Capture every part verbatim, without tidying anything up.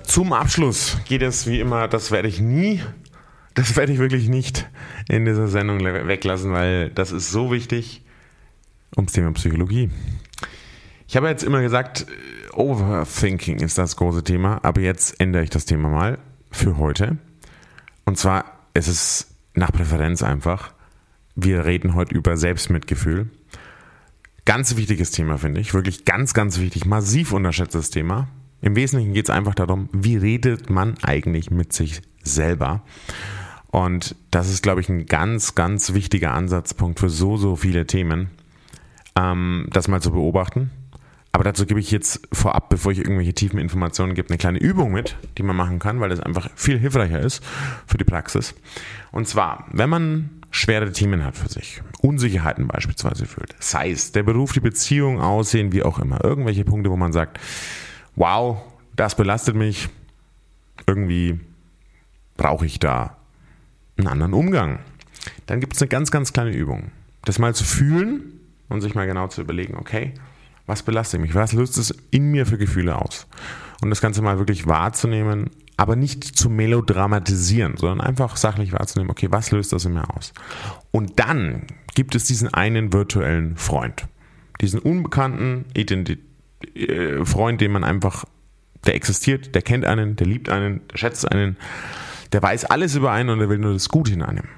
zum Abschluss geht es wie immer, das werde ich nie, das werde ich wirklich nicht in dieser Sendung weglassen, weil das ist so wichtig, ums Thema Psychologie. Ich habe jetzt immer gesagt, Overthinking ist das große Thema, aber jetzt ändere ich das Thema mal für heute. Und zwar ist es nach Präferenz einfach. Wir reden heute über Selbstmitgefühl. Ganz wichtiges Thema, finde ich. Wirklich ganz, ganz wichtig. Massiv unterschätztes Thema. Im Wesentlichen geht es einfach darum, wie redet man eigentlich mit sich selber? Und das ist, glaube ich, ein ganz, ganz wichtiger Ansatzpunkt für so, so viele Themen, ähm, das mal zu beobachten. Aber dazu gebe ich jetzt vorab, bevor ich irgendwelche tiefen Informationen gebe, eine kleine Übung mit, die man machen kann, weil das einfach viel hilfreicher ist für die Praxis. Und zwar, wenn man schwere Themen hat für sich, Unsicherheiten beispielsweise fühlt, sei es der Beruf, die Beziehung, Aussehen, wie auch immer, irgendwelche Punkte, wo man sagt, wow, das belastet mich, irgendwie brauche ich da einen anderen Umgang. Dann gibt es eine ganz, ganz kleine Übung, das mal zu fühlen und sich mal genau zu überlegen, okay, was belastet mich? Was löst es in mir für Gefühle aus? Und das Ganze mal wirklich wahrzunehmen, aber nicht zu melodramatisieren, sondern einfach sachlich wahrzunehmen, okay, was löst das in mir aus? Und dann gibt es diesen einen virtuellen Freund, diesen unbekannten Identi- äh, Freund, den man einfach, der existiert, der kennt einen, der liebt einen, der schätzt einen, der weiß alles über einen und der will nur das Gute in einem.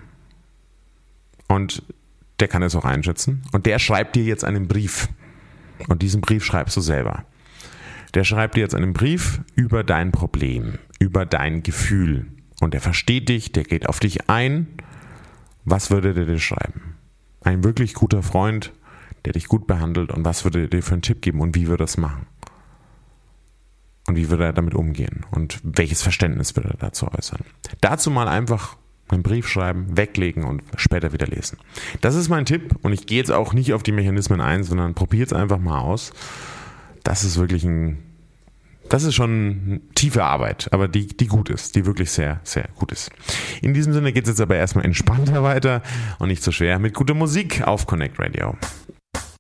Und der kann es auch einschätzen. Und der schreibt dir jetzt einen Brief. Und diesen Brief schreibst du selber. Der schreibt dir jetzt einen Brief über dein Problem, über dein Gefühl. Und der versteht dich, der geht auf dich ein. Was würde der dir schreiben? Ein wirklich guter Freund, der dich gut behandelt. Und was würde er dir für einen Tipp geben? Und wie würde er das machen? Und wie würde er damit umgehen? Und welches Verständnis würde er dazu äußern? Dazu mal einfach einen Brief schreiben, weglegen und später wieder lesen. Das ist mein Tipp und ich gehe jetzt auch nicht auf die Mechanismen ein, sondern probiere es einfach mal aus. Das ist wirklich ein, das ist schon eine tiefe Arbeit, aber die, die gut ist, die wirklich sehr, sehr gut ist. In diesem Sinne geht es jetzt aber erstmal entspannter weiter und nicht so schwer mit guter Musik auf Connect Radio.